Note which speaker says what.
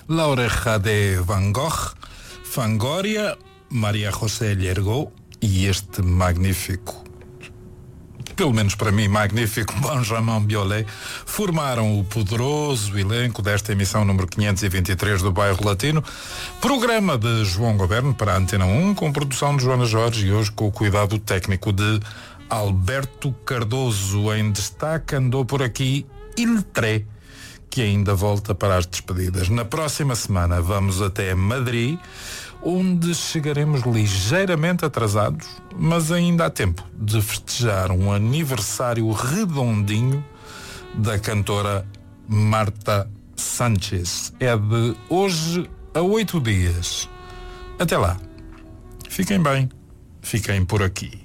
Speaker 1: Laura Jade Van Gogh, Fangoria, Maria José Llergó e este magnífico, pelo menos para mim, magnífico Benjamin Biolay, formaram o poderoso elenco desta emissão número 523 do Bairro Latino, programa de João Goberno para a Antena 1, com produção de Joana Jorge e hoje com o cuidado técnico de Alberto Cardoso. Em destaque andou por aqui Iltré, que ainda volta para as despedidas. Na próxima semana vamos até Madrid, onde chegaremos ligeiramente atrasados, mas ainda há tempo de festejar um aniversário redondinho da cantora Marta Sánchez. É de hoje a 8 dias. Até lá. Fiquem bem. Fiquem por aqui.